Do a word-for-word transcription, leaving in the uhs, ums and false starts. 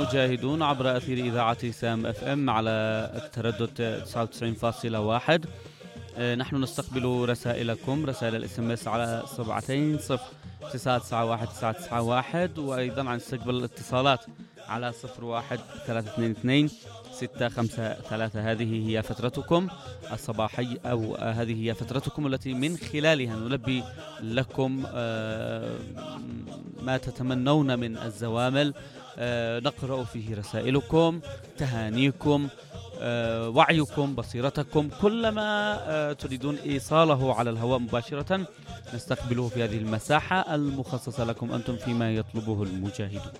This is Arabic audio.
المجاهدون عبر أثير إذاعة سام اف ام على التردد تسعة وتسعين فاصلة واحد. نحن نستقبل رسائلكم، رسائل الاس ام اس على سبعتين صفر تسعة تسعة واحد تسعة تسعة واحد، وأيضا عن استقبال الاتصالات على صفر واحد ثلاثة اثنين اثنين ستة خمسة ثلاثة. هذه هي فترتكم الصباحية، أو هذه هي فترتكم التي من خلالها نلبي لكم ما تتمنون من الزوامل. نقرأ فيه رسائلكم، تهانيكم، وعيكم، بصيرتكم، كل ما تريدون إيصاله على الهواء مباشرة نستقبله في هذه المساحة المخصصة لكم أنتم فيما يطلبه المجاهدون.